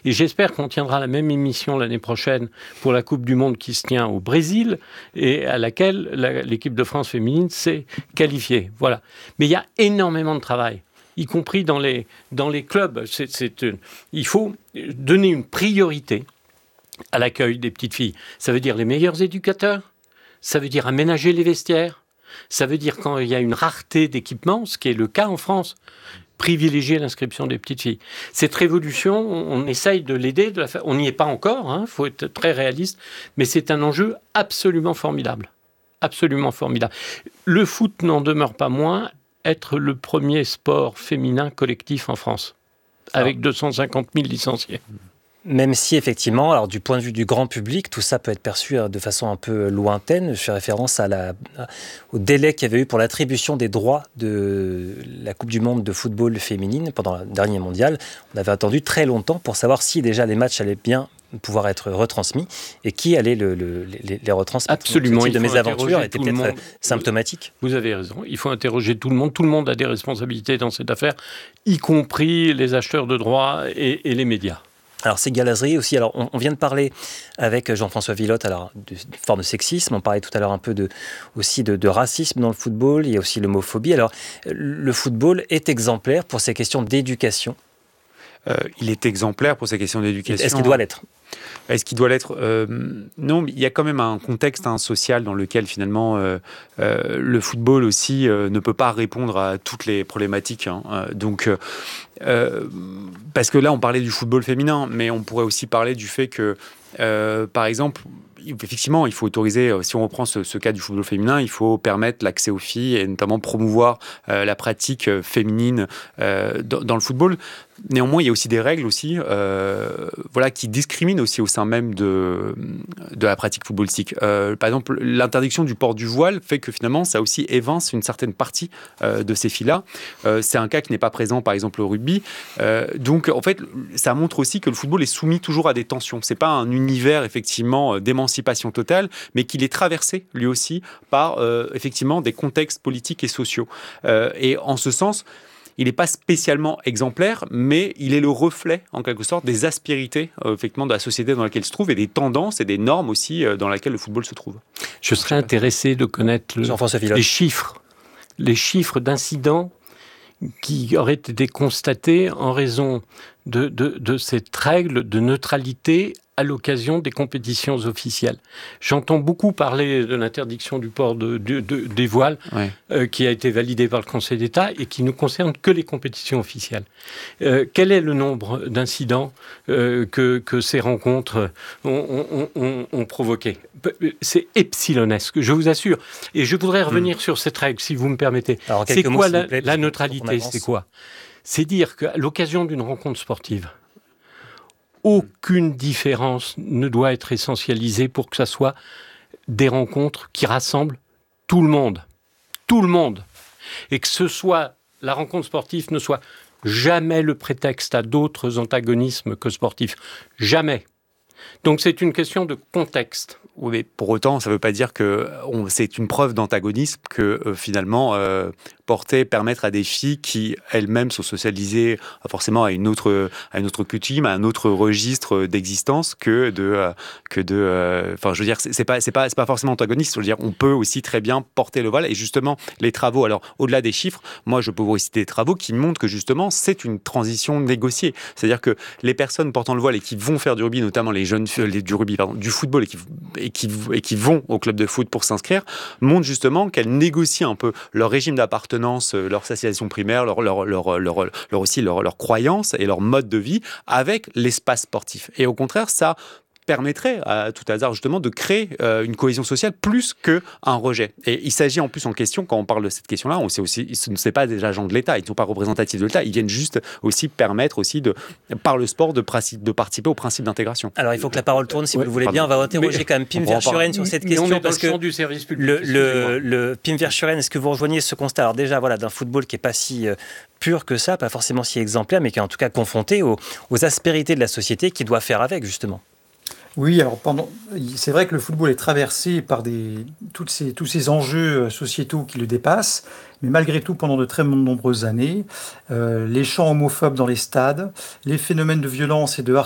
Et j'espère qu'on tiendra la même émission l'année prochaine pour la Coupe du Monde qui se tient au Brésil et à laquelle l'équipe de France féminine s'est qualifiée. Voilà. Mais il y a énormément de travail, y compris dans les clubs. Il faut donner une priorité à l'accueil des petites filles. Ça veut dire les meilleurs éducateurs, ça veut dire aménager les vestiaires, ça veut dire quand il y a une rareté d'équipements, ce qui est le cas en France, privilégier l'inscription des petites filles. Cette révolution, on essaye de l'aider, de la faire. On n'y est pas encore, faut être très réaliste, mais c'est un enjeu absolument formidable. Absolument formidable. Le foot n'en demeure pas moins être le premier sport féminin collectif en France, avec 250 000 licenciés. Même si, effectivement, alors du point de vue du grand public, tout ça peut être perçu de façon un peu lointaine. Je fais référence au délai qu'il y avait eu pour l'attribution des droits de la Coupe du Monde de football féminine pendant le dernier mondial. On avait attendu très longtemps pour savoir si déjà les matchs allaient bien pouvoir être retransmis et qui allait les retransmettre. Absolument. Ce type de mésaventure était peut-être symptomatique. Vous avez raison. Il faut interroger tout le monde. Tout le monde a des responsabilités dans cette affaire, y compris les acheteurs de droits et les médias. Alors, ces galaseries aussi, alors on vient de parler avec Jean-François Villotte de forme de sexisme, on parlait tout à l'heure un peu aussi de racisme dans le football, il y a aussi l'homophobie. Alors, le football est exemplaire pour ces questions d'éducation. Il est exemplaire pour ces questions d'éducation. Est-ce qu'il doit l'être ? Est-ce qu'il doit l'être ? Non, mais il y a quand même un contexte social dans lequel finalement le football aussi ne peut pas répondre à toutes les problématiques. Donc, parce que là, on parlait du football féminin, mais on pourrait aussi parler du fait que, par exemple, effectivement, il faut autoriser, si on reprend ce cas du football féminin, il faut permettre l'accès aux filles et notamment promouvoir la pratique féminine dans le football. Néanmoins, il y a aussi des règles aussi, qui discriminent aussi au sein même de la pratique footballistique. Par exemple, l'interdiction du port du voile fait que finalement, ça aussi évince une certaine partie de ces filles-là. C'est un cas qui n'est pas présent, par exemple, au rugby. Donc, en fait, ça montre aussi que le football est soumis toujours à des tensions. C'est pas un univers, effectivement, d'émancipation totale, mais qu'il est traversé, lui aussi, par, effectivement, des contextes politiques et sociaux. Et en ce sens, il n'est pas spécialement exemplaire, mais il est le reflet, en quelque sorte, des aspérités, effectivement, de la société dans laquelle il se trouve et des tendances et des normes aussi dans lesquelles le football se trouve. Je serais intéressé de connaître les chiffres d'incidents qui auraient été constatés en raison de cette règle de neutralité à l'occasion des compétitions officielles. J'entends beaucoup parler de l'interdiction du port des voiles, qui a été validée par le Conseil d'État et qui ne concerne que les compétitions officielles. Quel est le nombre d'incidents que ces rencontres ont provoqué ? C'est epsilonesque, je vous assure. Et je voudrais revenir sur cette règle, si vous me permettez. Alors, c'est quoi plaît, la neutralité ? C'est quoi ? C'est dire qu'à l'occasion d'une rencontre sportive, aucune différence ne doit être essentialisée pour que ça soit des rencontres qui rassemblent tout le monde. Tout le monde. Et que la rencontre sportive ne soit jamais le prétexte à d'autres antagonismes que sportifs. Jamais. Donc c'est une question de contexte. Oui, mais pour autant, ça ne veut pas dire que c'est une preuve d'antagonisme que finalement permettre à des filles qui elles-mêmes sont socialisées forcément à une autre coutume, à un autre registre d'existence que de je veux dire, c'est pas forcément antagoniste. Je veux dire, on peut aussi très bien porter le voile et justement les travaux. Alors au-delà des chiffres, moi je peux vous citer des travaux qui montrent que justement c'est une transition négociée. C'est-à-dire que les personnes portant le voile et qui vont faire du rugby, notamment les jeunes du football et qui vont au club de foot pour s'inscrire, montrent justement qu'elles négocient un peu leur régime d'appartenance, leur socialisation primaire, leur croyance et leur mode de vie avec l'espace sportif. Et au contraire, ça permettrait à tout hasard justement de créer une cohésion sociale plus qu'un rejet. Et il s'agit en plus en question, quand on parle de cette question-là, on sait aussi, ce ne sont pas des agents de l'État, ils ne sont pas représentatifs de l'État, ils viennent juste aussi permettre aussi par le sport de participer au principe d'intégration. Alors il faut que la parole tourne, si vous le voulez bien, on va interroger quand même Pim Verschuren sur cette question, parce que du service public. le Pim Verschuren, est-ce que vous rejoignez ce constat, alors déjà d'un football qui n'est pas si pur que ça, pas forcément si exemplaire, mais qui est en tout cas confronté aux aspérités de la société qui doit faire avec justement. Oui, alors c'est vrai que le football est traversé par tous ces enjeux sociétaux qui le dépassent, mais malgré tout, pendant de très nombreuses années, les chants homophobes dans les stades, les phénomènes de violence et de